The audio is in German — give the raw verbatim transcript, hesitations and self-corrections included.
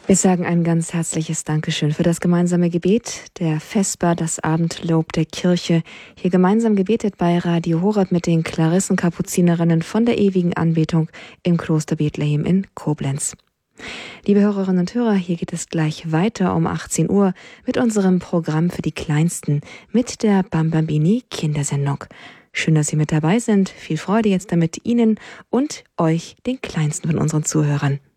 Wir sagen ein ganz herzliches Dankeschön für das gemeinsame Gebet der Vesper, das Abendlob der Kirche. Hier gemeinsam gebetet bei Radio Horeb mit den Klarissenkapuzinerinnen von der ewigen Anbetung im Kloster Bethlehem in Koblenz. Liebe Hörerinnen und Hörer, hier geht es gleich weiter um achtzehn Uhr mit unserem Programm für die Kleinsten mit der Bambambini Kindersendung. Schön, dass Sie mit dabei sind. Viel Freude jetzt damit Ihnen und euch, den Kleinsten von unseren Zuhörern.